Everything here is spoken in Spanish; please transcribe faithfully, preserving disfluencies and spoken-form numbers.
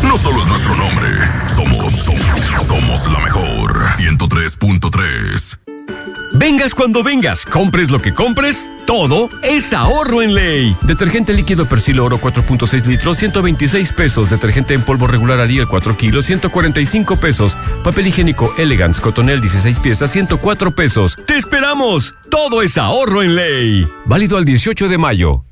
no solo es nuestro nombre, somos, somos, somos la mejor. ciento tres punto tres. Vengas cuando vengas, compres lo que compres, todo es ahorro en Ley. Detergente líquido Persil Oro cuatro punto seis litros, ciento veintiséis pesos. Detergente en polvo regular Ariel cuatro kilos, ciento cuarenta y cinco pesos. Papel higiénico Elegance Cotonel dieciséis piezas, ciento cuatro pesos. ¡Te esperamos! Todo es ahorro en Ley. Válido al dieciocho de mayo.